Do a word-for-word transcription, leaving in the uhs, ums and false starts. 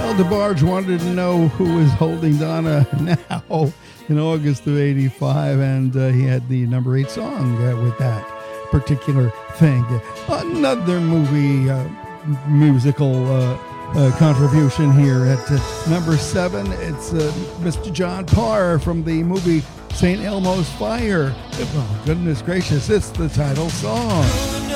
Al DeBarge wanted to know who was holding Donna now in August of eighty-five, and uh, he had the number eight song uh, with that particular thing. Another movie uh, musical uh, uh, contribution here at uh, number seven. It's uh, Mister John Parr from the movie Saint Elmo's Fire. Oh, goodness gracious, it's the title song.